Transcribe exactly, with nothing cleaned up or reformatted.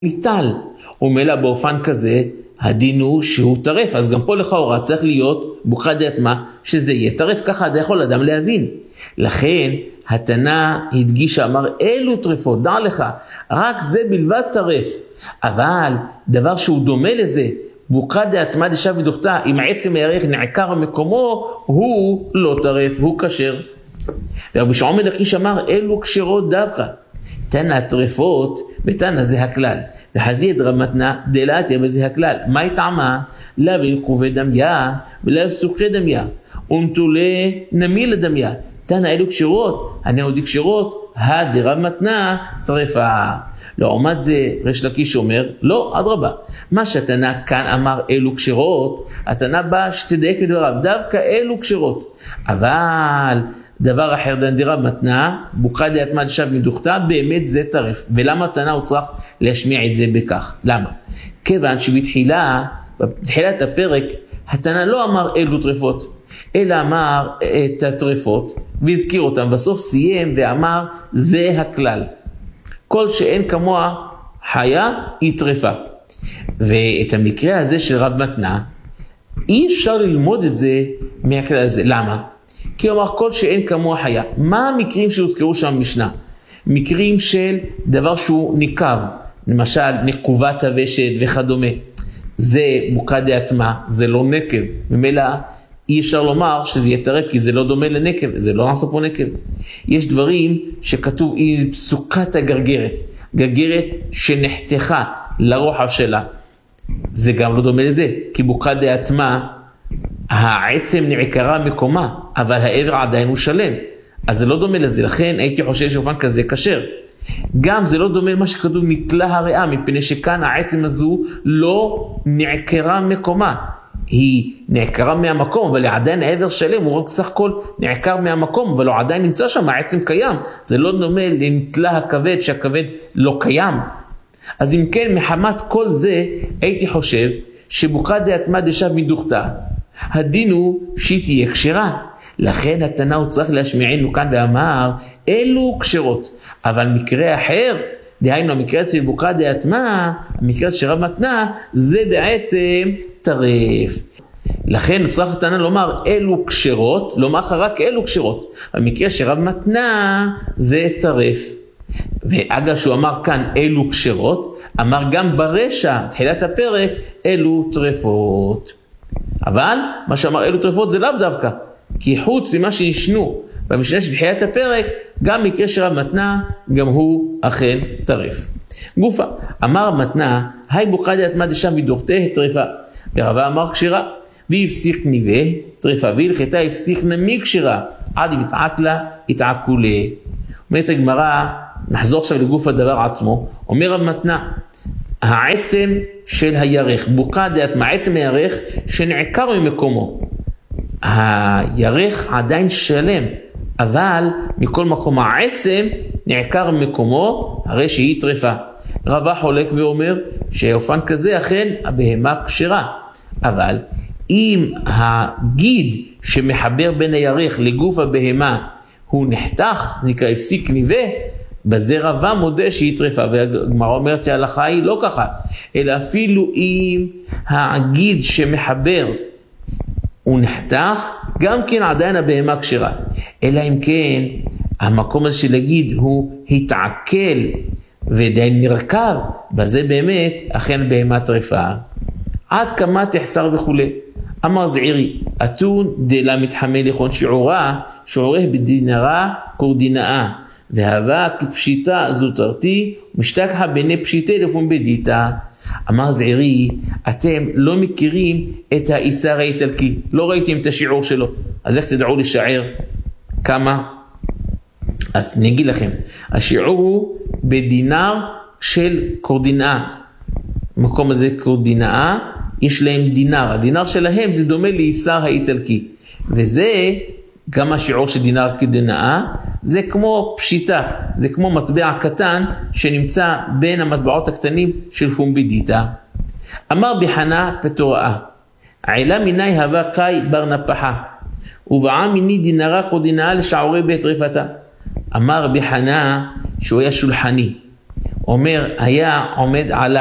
ניטל, ומילא באופן כזה, הדין הוא שהוא טרף, אז גם פה לכאורה צריך להיות בוקרא דאטמא שזה יהיה טרף, ככה אתה יכול אדם להבין. לכן התנא הדגיש, אמר אלו טרפות, דע לך, רק זה בלבד טרף, אבל דבר שהוא דומה לזה, בוקרא דאטמא דשב מדוכתא, אם עצם הירך נעקר מקומו, הוא לא טרף, הוא כשר. ורבי שמעון בן לקיש אמר אלו כשרות דווקא, תנא טרפות, בתנא זה הכלל. וחזי דרב מתנא דלתיה בזה הכלל. מה טעמה? לאו ילקובי דמיה ולאו סוכרי דמיה ונטולי נמיל דמיה. תנא אלו כשרות, הנאודי כשרות, הדרב מתנא טרפה. לעומת זה ריש לקיש אומר, לא, אדרבה. מה שהתנא כאן אמר אלו כשרות, התנא בא שתדייק לדבריו, דווקא אלו כשרות. אבל דבר אחר דן דרב מתנא, בוקרא דאטמא דשב מדוכתא, באמת זה טרף. ולמה התנא הוא צריך להשמיע את זה בכך? למה? כיוון שבתחילה, בתחילת הפרק, התנא לא אמר אלו טרפות, אלא אמר את הטרפות, והזכיר אותם. בסוף סיים ואמר, זה הכלל. כל שאין כמוה חיה, היא טרפה. ואת המקרה הזה של רב מתנא, אי אפשר ללמוד את זה מהכלל הזה. למה? כי הוא אמר כל שאין כמוה חיה. מה המקרים שהוזכרו שם במשנה? מקרים של דבר שהוא ניקב, למשל נקובת הוושת וכדומה. זה בוקרא דאטמא, זה לא נקב. ממילא אי אפשר לומר שזה יהיה טרף, כי זה לא דומה לנקב, זה לא נעשה פה נקב. יש דברים שכתוב עם פסוקת הגרגרת, גרגרת שנחתכה לרוחב שלה. זה גם לא דומה לזה, כי בוקרא דאטמא, העצם נעקרה מקומה, אבל העבר עדיין הוא שלם. אז זה לא דומה לזה, לכן הייתי חושב שאופן כזה כשר. גם זה לא דומה למה שכתוב נטלה הריאה, מפני שכאן העצם הזו לא נעקרה מקומה. היא נעקרה מהמקום, אבל עדיין העבר שלם, הוא רק סך הכל נעקר מהמקום, אבל הוא עדיין נמצא שם, העצם קיים. זה לא דומה לנטלה הכבד, שהכבד לא קיים. אז אם כן, מחמת כל זה, הייתי חושב שבוקרא דאטמא דשב מדוכתא, הדין הוא שהיא תהיה כשרה. לכן התנא הוא צריך להשמיענו כאן ואמר, אלו כשרות. אבל מקרה אחר, דהיינו המקרה של בוקרא דאטמא, המקרה של רב מתנא, זה בעצם טרף. לכן הוא צריך התנא לומר אלו כשרות, לומר רק אלו כשרות. המקרה של רב מתנא זה טרף. ואגב שהוא אמר כאן אלו כשרות, אמר גם ברשע, תחילת הפרק, אלו טרפות. אבל מה שאמר אלו טרפות זה לאו דווקא, כי חוץ ממה שישנו במשנה שבתחילת הפרק, גם מקרה של רב מתנא, גם הוא אכן טרף. גופה, אמר רב מתנא, היי בוקרא דאטמא דשב מדוכתא טרפה, ורבא אמר כשרה, והפסיק ניבה טרפה, והלכתה הפסיק נמי כשרה, עד אם יתעק לה, יתעקו לה. אומרת הגמרא, נחזור עכשיו לגוף הדבר עצמו, אומר רב מתנא, העצם של הירך, בוקרא דאטמא, עצם הירך שנעקר ממקומו. הירך עדיין שלם, אבל מכל מקום העצם נעקר ממקומו, הרי שהיא טרפה. רבא חולק ואומר שאופן כזה אכן הבהמה כשרה. אבל אם הגיד שמחבר בין הירך לגוף הבהמה הוא נחתך, נקרא הפסיק ניבה, בזה רבא מודה שהיא טרפה. והגמרא אומרת שההלכה היא לא ככה, אלא אפילו אם הגיד שמחבר הוא נחתך, גם כן עדיין הבהמה כשרה. אלא אם כן המקום הזה של הגיד הוא התעכל ודיין נרכב, בזה באמת אכן בהמה טרפה. עד כמה תחסר וכו'. אמר זעירי, אתון דלה מתחמל לכון שיעורה, שיעורך בדינרה קורדינאה, והווה כפשיטה זוטרתי, משתכחה בני פשיטה לפון בדיתה. אמר זעירי, אתם לא מכירים את האיסר האיטלקי, לא ראיתם את השיעור שלו, אז איך תדעו לשער כמה? אז נגיד לכם, השיעור הוא בדינר של קורדינאה. מקום הזה קורדינאה, יש להם דינר, הדינר שלהם זה דומה לאיסר האיטלקי, וזה גם השיעור של דינר קורדינאה, זה כמו פשיטה, זה כמו מטבע קטן שנמצא בין המטבעות הקטנים של פומבידיטה. אמר בחנה פתוראה, עילה מיני הווה קאי בר נפחה, ובעה מיני דינרה קורדינאה לשעורי בית רפתה. אמר בחנה שהוא היה שולחני, אומר, היה עומד על